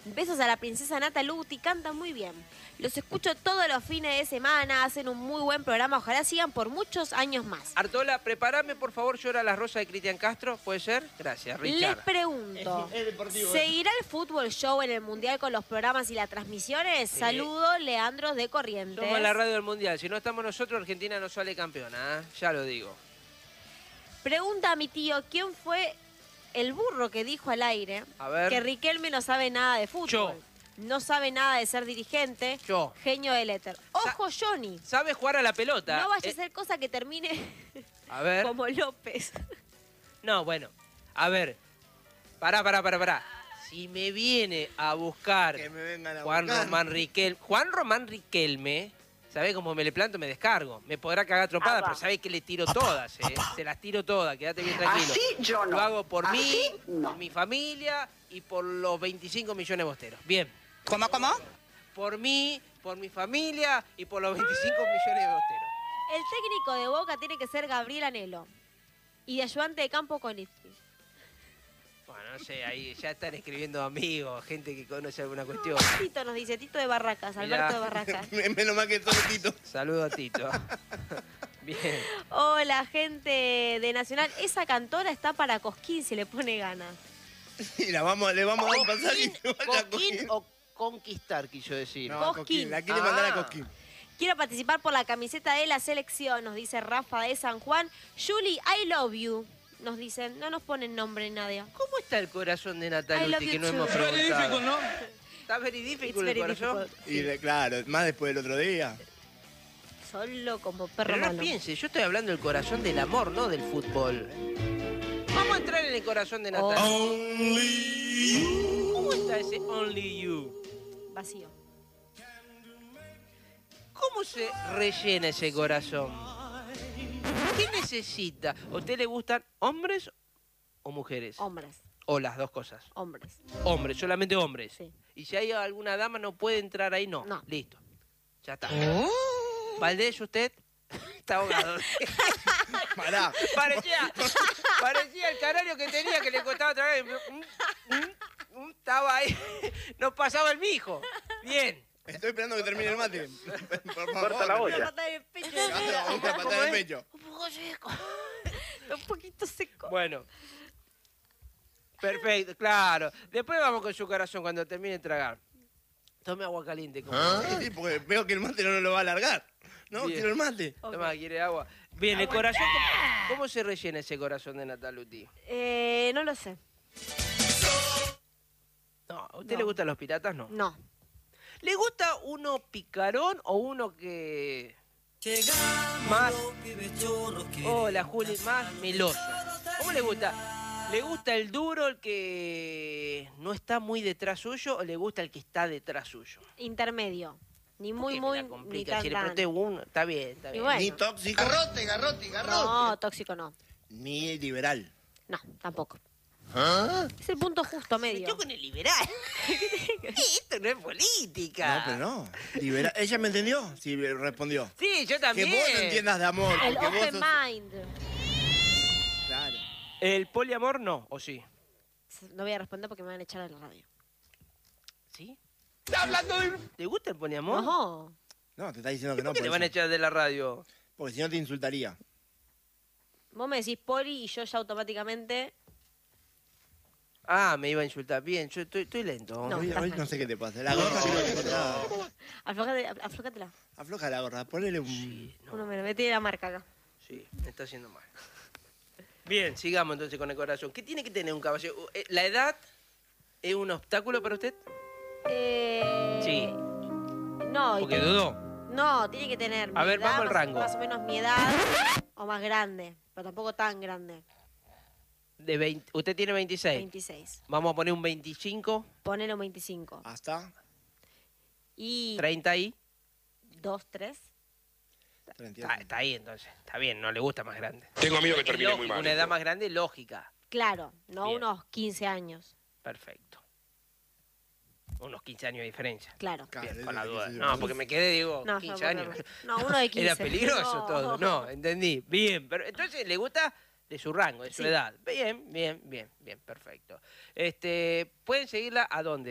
Besos a la princesa Nata Luti, cantan muy bien. Los escucho todos los fines de semana, hacen un muy buen programa, ojalá sigan por muchos años más. Artola, prepárame por favor Llora la Rosa de Cristian Castro, ¿puede ser? Gracias, Richard. Les pregunto, Es deportivo. ¿seguirá el fútbol show en el Mundial con los programas y las transmisiones? Sí. Saludos, Leandros de Corrientes. Somos la radio del Mundial, si no estamos nosotros, Argentina no sale campeona, ¿eh? Ya lo digo. Pregunta a mi tío, ¿quién fue el burro que dijo al aire A ver. que Riquelme no sabe nada de fútbol? Yo. No sabe nada de ser dirigente. Yo. Genio del éter. Ojo, Johnny. ¿Sabe jugar a la pelota? No vaya a ser cosa que termine A ver. como López. No, bueno. A ver. Pará. Si me viene a buscar Que me vengan a Juan buscar. Román Riquelme, ¿sabés cómo me le planto? Me descargo. Me podrá cagar tropada, pero sabés que le tiro todas, ¿eh? Se las tiro todas, quédate bien tranquilo. Así yo no. Lo hago por Así mí, no. por mi familia y por los 25 millones de bosteros. Bien. ¿Cómo? Por mí, por mi familia y por los 25 millones de bosteros. El técnico de Boca tiene que ser Gabriel Anhelo. Y de ayudante de campo con Lifty. Bueno, no sé, ahí ya están escribiendo amigos, gente que conoce alguna cuestión. Tito nos dice, Tito de Barracas, Mirá. Alberto de Barracas. Menos mal que todo Tito. Saludo a Tito. Bien. Hola, gente de Nacional. Esa cantora está para Cosquín si le pone ganas. Y le vamos a dar un pasaje y se vaya a ¿Coquín Cosquín. o conquistar, quiso decir? No, a Cosquín. La quiere mandar a Cosquín. Quiero participar por la camiseta de la selección, nos dice Rafa de San Juan. Julie, I love you. Nos dicen, no nos ponen nombre Nadia. ¿Cómo está el corazón de I love Nataluti you que no too. hemos preguntado? Está very It's difficult very el corazón. difficult. Y claro, más después del otro día. Solo como perro Pero no malo. piense, yo estoy hablando del corazón del amor, no del fútbol. Vamos a entrar en el corazón de Natalia. ¿Cómo está ese Only You? Vacío. ¿Cómo se rellena ese corazón? ¿Qué necesita? ¿A usted le gustan hombres o mujeres? Hombres, O las dos cosas. hombres. Hombres, solamente hombres. Sí. Y si hay alguna dama no puede entrar ahí, no. No. Listo. Ya está. Valdés, usted está ahogado. Pará. Parecía el canario que tenía que le costaba otra vez. Estaba ahí. No pasaba el mijo. Bien. Estoy esperando que termine el mate. Por favor. Corta la Una olla. patada en el pecho. Claro, una patada en el pecho. Un poco seco. Un poquito seco. Bueno. Perfecto, claro. Después vamos con su corazón cuando termine de tragar. Tome agua caliente. Como Sí, porque veo que el mate no lo va a alargar. No, Bien. quiero el mate. Toma, ¿quiere agua? Bien, el corazón. ¿Cómo se rellena ese corazón de Nataluti? No lo sé. No, ¿a usted le gustan los piratas? No. No. ¿Le gusta uno picarón o uno que más... Hola, Juli, más meloso? ¿Cómo le gusta? ¿Le gusta el duro, el que no está muy detrás suyo, o le gusta el que está detrás suyo? Intermedio. Ni ¿Por muy, qué muy, me la ni complica? tan, Si le tan. pregunté uno, está bien, está Y bien. bueno. Ni tóxico. Garrote. No, tóxico no. Ni liberal. No, tampoco. ¿Ah? Es el punto justo Se medio. metió con el liberal. Esto no es política. No, pero no. Liberal. ¿Ella me entendió? Sí, respondió. Sí, yo Que también. vos no entiendas de amor. El porque vos open sos- mind. Claro. ¿El poliamor no? ¿O sí? No voy a responder porque me van a echar de la radio. ¿Sí? ¿Está hablando de... ¿Te gusta el poliamor? No. No, te está diciendo que ¿Por no. qué por le van a eso. echar de la radio? Porque si no te insultaría. Vos me decís poli y yo ya automáticamente... Ah, me iba a insultar. Bien, yo estoy lento. No. Hoy no sé qué te pasa. La gorra creo que está... Aflócatela. Afloja la gorra. Ponele un... Sí, no, Uno me tiene la marca acá. sí, me está haciendo mal. Bien, sigamos entonces con el corazón. ¿Qué tiene que tener un caballero? ¿La edad es un obstáculo para usted? Sí. No, Porque dudó. no, tiene que tener mi A ver, edad, vamos al más- rango. Más o menos mi edad o más grande, pero tampoco tan grande. De 20, usted tiene 26. 26. Vamos a poner un 25, Ponele un 25. Hasta Y 30 y... 2, 3. Está ahí entonces. Está bien, no le gusta más grande. Tengo miedo que Es termine muy lógico, mal. una edad más grande, lógica. Claro, no Bien. unos 15 años. Perfecto. Unos 15 años de diferencia. Claro. Bien, con la duda. No, porque me quedé, digo, No, 15 yo años. no, uno de 15. Era peligroso No. todo. No, entendí. Bien, pero entonces le gusta de su rango, de su Sí. edad. Bien, perfecto. ¿Pueden seguirla a dónde?